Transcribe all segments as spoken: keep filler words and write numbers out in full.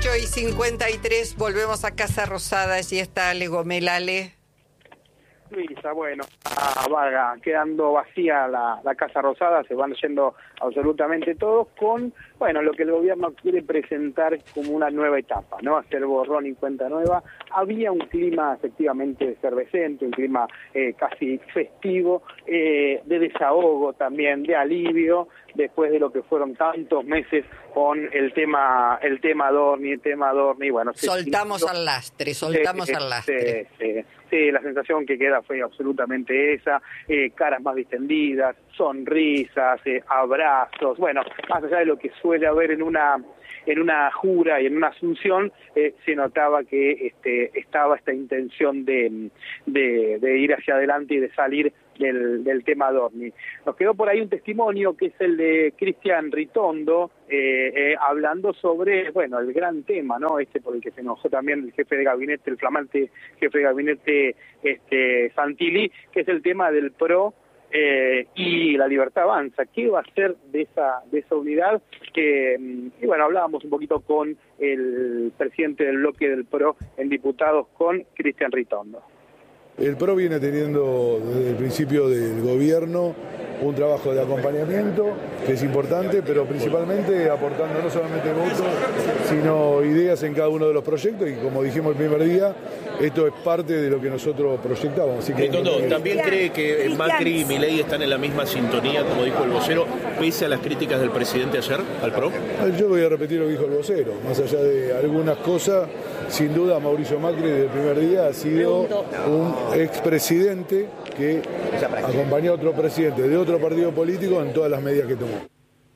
ocho y cincuenta y tres, volvemos a Casa Rosada. Allí está Ale Gomel. Ale. Luisa, bueno, ah, vaga, quedando vacía la, la Casa Rosada, se van yendo absolutamente todos con, bueno, lo que el gobierno quiere presentar como una nueva etapa, ¿no? Hacer borrón y cuenta nueva. Había un clima efectivamente efervescente, un clima eh, casi festivo, eh, de desahogo también, de alivio, después de lo que fueron tantos meses con el tema el tema Dorni, el tema Dorni, bueno... Soltamos se, al lastre, soltamos eh, al lastre. Sí, sí, sí, la sensación que queda fue absolutamente esa, eh, caras más distendidas, sonrisas, eh, abrazos, bueno, más allá de lo que suele haber en una en una jura y en una asunción, eh, se notaba que este, estaba esta intención de, de, de ir hacia adelante y de salir del, del tema Dorni. Nos quedó por ahí un testimonio que es el de Cristian Ritondo, eh, eh, hablando sobre, bueno, el gran tema, ¿no? Este por el que se enojó también el jefe de gabinete, el flamante jefe de gabinete este, Santilli, que es el tema del PRO Eh, y la Libertad Avanza. ¿Qué va a ser de esa de esa unidad? Que y bueno, hablábamos un poquito con el presidente del bloque del PRO en diputados, con Cristian Ritondo. El PRO viene teniendo desde el principio del gobierno un trabajo de acompañamiento que es importante, pero principalmente aportando no solamente votos, sino ideas en cada uno de los proyectos, y como dijimos el primer día, esto es parte de lo que nosotros proyectamos. Así que Ritondo, ¿también cree que Macri y Milei están en la misma sintonía, como dijo el vocero, pese a las críticas del presidente ayer al PRO? Yo voy a repetir lo que dijo el vocero, más allá de algunas cosas, sin duda Mauricio Macri desde el primer día ha sido un expresidente que acompañó a otro presidente de otro partido político en todas las medidas que tomó.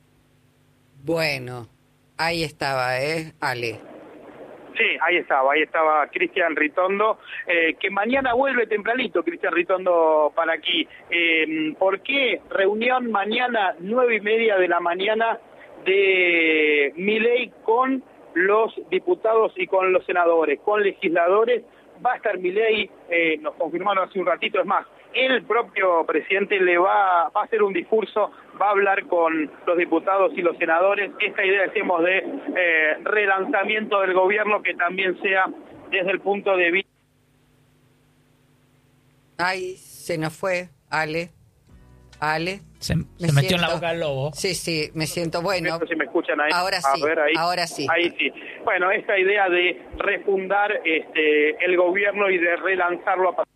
Bueno, ahí estaba, ¿eh, Ale? Sí, ahí estaba, ahí estaba Cristian Ritondo, eh, que mañana vuelve tempranito Cristian Ritondo para aquí. Eh, ¿Por qué? Reunión mañana, nueve y media de la mañana, de Milei con los diputados y con los senadores, con legisladores. Va a estar Milei, eh, nos confirmaron hace un ratito, es más, el propio presidente le va, va a hacer un discurso, va a hablar con los diputados y los senadores. Esta idea, decimos, de eh, relanzamiento del gobierno, que también sea desde el punto de vista... Ay, se nos fue, Ale. Ale. Se, se metió en la boca del lobo. Sí, sí, me siento bueno. No sé si me escuchan ahí. Ahora sí, a ver, ahí, ahora sí. Ahí sí. Bueno, esta idea de refundar este, el gobierno y de relanzarlo a...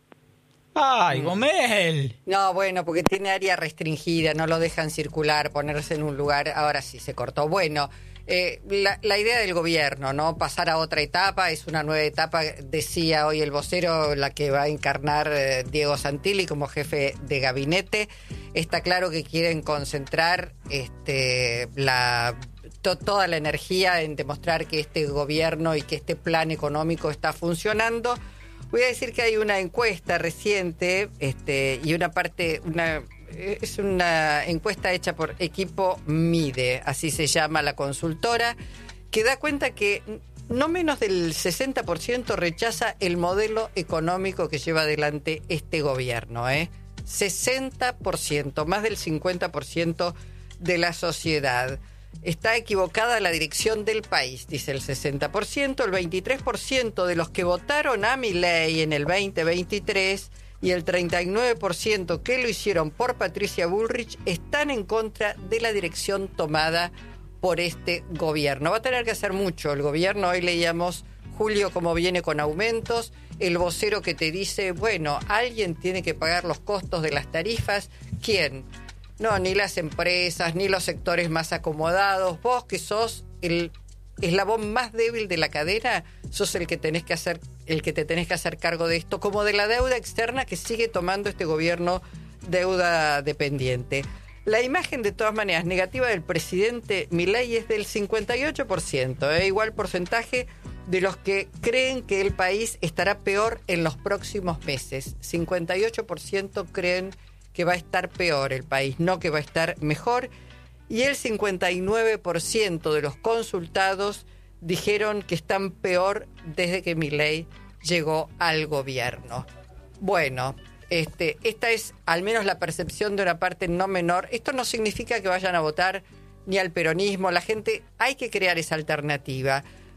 ¡Ay, Gomel! No, bueno, porque tiene área restringida, no lo dejan circular, ponerse en un lugar. Ahora sí se cortó. Bueno, eh, la, la idea del gobierno, ¿no? Pasar a otra etapa, es una nueva etapa, decía hoy el vocero, la que va a encarnar eh, Diego Santilli como jefe de gabinete. Está claro que quieren concentrar este, la, to, toda la energía en demostrar que este gobierno y que este plan económico está funcionando. Voy a decir que hay una encuesta reciente este, y una parte, una es una encuesta hecha por Equipo Mide, así se llama la consultora, que da cuenta que no menos del sesenta por ciento rechaza el modelo económico que lleva adelante este gobierno, ¿eh? sesenta por ciento, más del cincuenta por ciento de la sociedad. Está equivocada la dirección del país, dice el sesenta por ciento, el veintitrés por ciento de los que votaron a Milei en el veinte veintitrés y el treinta y nueve por ciento que lo hicieron por Patricia Bullrich están en contra de la dirección tomada por este gobierno. Va a tener que hacer mucho el gobierno. Hoy leíamos, Julio, cómo viene con aumentos, el vocero que te dice, bueno, alguien tiene que pagar los costos de las tarifas. ¿Quién? No, ni las empresas, ni los sectores más acomodados. Vos, que sos el eslabón más débil de la cadena, sos el que tenés que hacer, el que te tenés que hacer cargo de esto, como de la deuda externa que sigue tomando este gobierno, deuda dependiente. La imagen, de todas maneras, negativa del presidente Milei es del cincuenta y ocho por ciento, ¿eh? Igual porcentaje de los que creen que el país estará peor en los próximos meses. cincuenta y ocho por ciento creen que va a estar peor el país, no que va a estar mejor. Y el cincuenta y nueve por ciento de los consultados dijeron que están peor desde que Milei llegó al gobierno. Bueno, este, esta es al menos la percepción de una parte no menor. Esto no significa que vayan a votar ni al peronismo. La gente, hay que crear esa alternativa.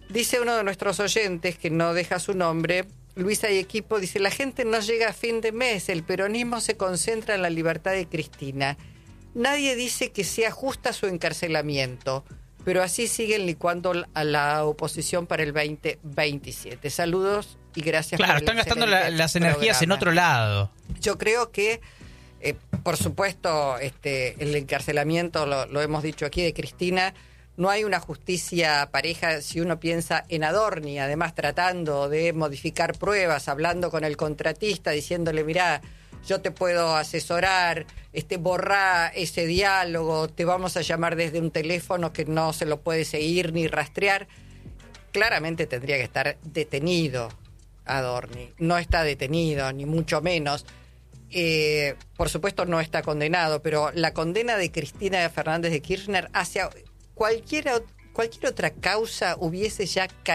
Dice uno de nuestros oyentes, que no deja su nombre, Luisa y equipo, dice, la gente no llega a fin de mes, el peronismo se concentra en la libertad de Cristina. Nadie dice que sea justa su encarcelamiento, pero así siguen licuando a la oposición para el veinte veintisiete. Saludos y gracias claro, por el están gastando la, las energías programa. en otro lado. Yo creo que, eh, por supuesto, este, el encarcelamiento, lo, lo hemos dicho aquí, de Cristina, no hay una justicia pareja si uno piensa en Adorni, además tratando de modificar pruebas, hablando con el contratista, diciéndole, mirá, yo te puedo asesorar, este, borrá ese diálogo, te vamos a llamar desde un teléfono que no se lo puede seguir ni rastrear. Claramente tendría que estar detenido Adorni. No está detenido, ni mucho menos. Eh, por supuesto no está condenado, pero la condena de Cristina Fernández de Kirchner hacia cualquier, cualquier otra causa hubiese ya caído